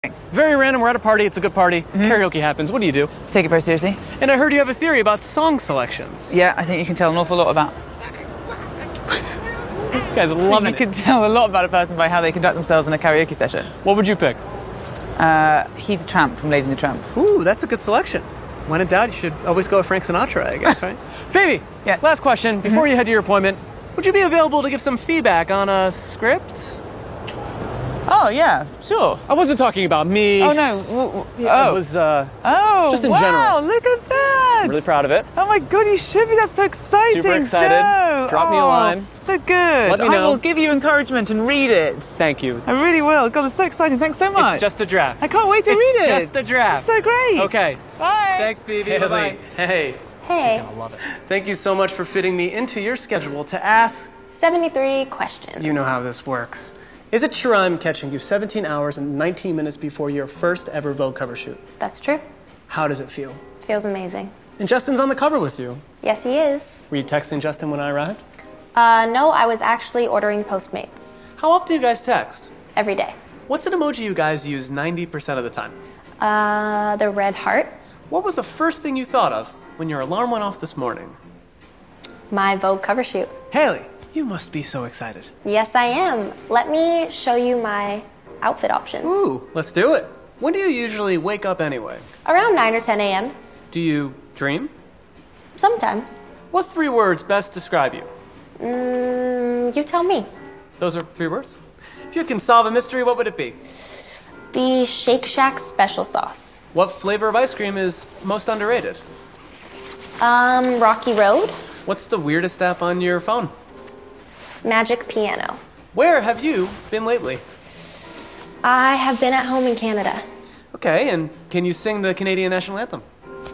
Very random, we're at a party, it's a good party, karaoke happens, what do you do? Take it very seriously. And I heard you have a theory about song selections. Yeah, I think you can tell an awful lot about... You guys are loving You can tell a lot about a person by how they conduct themselves in a karaoke session. What would you pick? He's a Tramp from Lady and the Tramp. Ooh, that's a good selection. When in doubt, you should always go with Frank Sinatra, I guess, right? Phoebe, Yeah. last question. Before you head to your appointment, would you be available to give some feedback on a script? Oh, yeah, sure. I wasn't talking about me. Oh, no. It was, Oh, just in wow, general. look at that. I'm really proud of it. Oh, my God, you should be. That's so exciting, Super excited. Joe. Drop me a line. So good. Let me I know. will give you encouragement and read it. Thank you. I really will. God, it's so exciting. Thanks so much. It's just a draft. I can't wait to read it. It's just a draft. So great. Okay. Bye. Thanks, Phoebe. Haley. Bye-bye. Hey. Hey, I love it. Thank you so much for fitting me into your schedule to ask. 73 questions. You know how this works. Is it true I'm catching you 17 hours and 19 minutes before your first ever Vogue cover shoot? That's true. How does it feel? Feels amazing. And Justin's on the cover with you. Yes, he is. Were you texting Justin when I arrived? No, I was actually ordering Postmates How often do you guys text? every day. What's an emoji you guys use 90% of the time? The red heart, What was the first thing you thought of when your alarm went off this morning? my Vogue cover shoot. Haley, you must be so excited. Yes, I am. Let me show you my outfit options. Ooh, let's do it. When do you usually wake up anyway? Around 9 or 10 a.m. Do you dream? Sometimes. What 3 words best describe you? You tell me. Those are 3 words? If you can solve a mystery, what would it be? The Shake Shack special sauce. What flavor of ice cream is most underrated? Rocky Road, What's the weirdest app on your phone? Magic Piano. Where have you been lately? I have been at home in Canada. Okay, and can you sing the Canadian national anthem?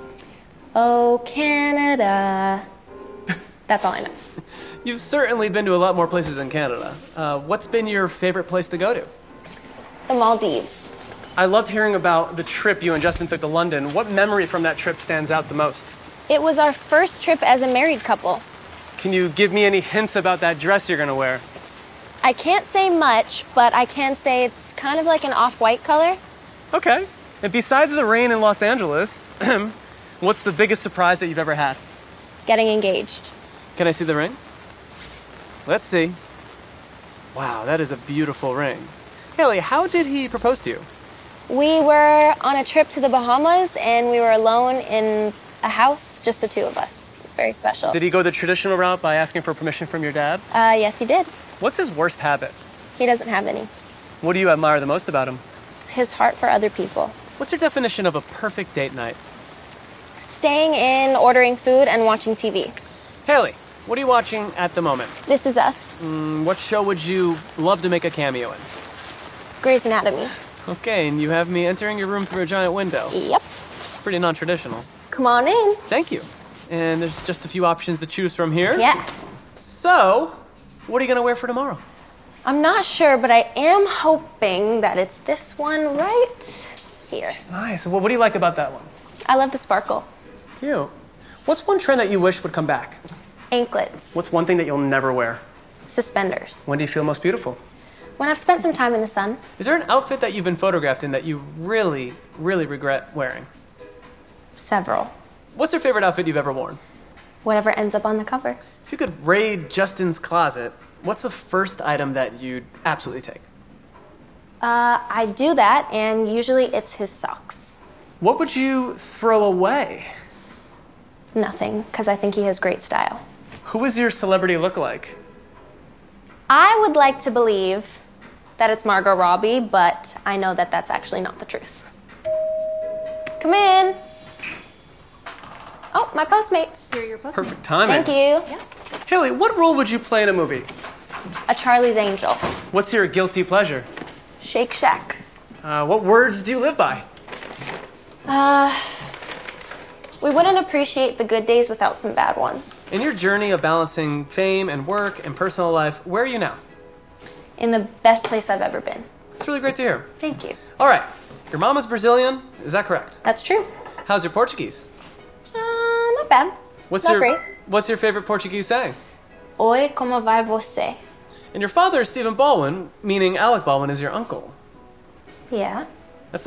Oh, Canada. That's all I know. You've certainly been to a lot more places than Canada. What's been your favorite place to go to? The Maldives. I loved hearing about the trip you and Justin took to London. What memory from that trip stands out the most? It was our first trip as a married couple. Can you give me any hints about that dress you're gonna wear? I can't say much, but I can say it's kind of like an off-white color. Okay. And besides the rain in Los Angeles, what's the biggest surprise that you've ever had? Getting engaged. Can I see the ring? Let's see. Wow, that is a beautiful ring. Haley, how did he propose to you? We were on a trip to the Bahamas, and we were alone in a house, just the two of us. It's very special. Did he go the traditional route by asking for permission from your dad? Yes, he did. What's his worst habit? He doesn't have any. What do you admire the most about him? His heart for other people. What's your definition of a perfect date night? Staying in, ordering food, and watching TV. Haley, what are you watching at the moment? This is us. What show would you love to make a cameo in? Grey's Anatomy. Okay, and you have me entering your room through a giant window. Yep. Pretty non-traditional. Come on in. Thank you. And there's just a few options to choose from here. Yeah. So, what are you gonna wear for tomorrow? I'm not sure, but I am hoping that it's this one right here. Nice. Well, what do you like about that one? I love the sparkle. Cute. What's one trend that you wish would come back? Anklets. What's one thing that you'll never wear? Suspenders. When do you feel most beautiful? When I've spent some time in the sun. Is there an outfit that you've been photographed in that you really, really regret wearing? Several. What's your favorite outfit you've ever worn? Whatever ends up on the cover. If you could raid Justin's closet, what's the first item that you'd absolutely take? I do that, and usually it's his socks. What would you throw away? Nothing, because I think he has great style. Who is your celebrity lookalike? I would like to believe that it's Margot Robbie, but I know that that's actually not the truth. Come in. Oh, my Postmates. Here are your Postmates. Perfect timing. Thank you. Yeah. Haley, what role would you play in a movie? A Charlie's Angel. What's your guilty pleasure? Shake Shack. What words do you live by? We wouldn't appreciate the good days without some bad ones. In your journey of balancing fame and work and personal life, where are you now? In the best place I've ever been. It's really great to hear. Thank you. All right, your mom is Brazilian, is that correct? That's true. How's your Portuguese? Not bad. Not great. What's your favorite Portuguese saying? Oi, como vai você? And your father is Stephen Baldwin, meaning Alec Baldwin is your uncle. Yeah.